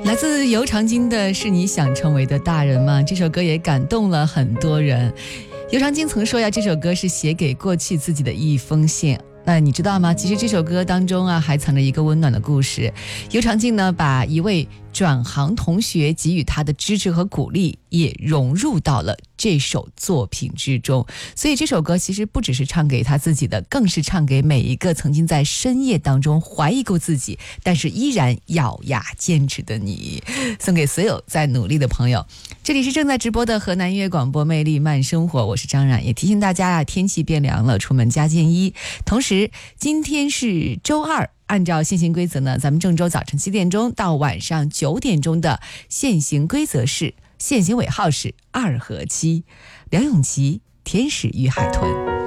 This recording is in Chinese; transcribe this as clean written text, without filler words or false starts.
来自尤长靖的是你想成为的大人吗？这首歌也感动了很多人。尤长靖曾说呀，这首歌是写给过去自己的一封信。那你知道吗？其实这首歌当中啊，还藏着一个温暖的故事。尤长靖呢，把一位转行同学给予他的支持和鼓励，也融入到了这首作品之中。所以这首歌其实不只是唱给他自己的，更是唱给每一个曾经在深夜当中怀疑过自己，但是依然咬牙坚持的你，送给所有在努力的朋友。这里是正在直播的河南音乐广播魅力慢生活，我是张冉，也提醒大家啊，天气变凉了，出门加件衣。同时今天是周二，按照现行规则呢，咱们郑州早晨7点钟到晚上9点钟的现行规则是，现行尾号是2和7。梁咏琪，天使与海豚。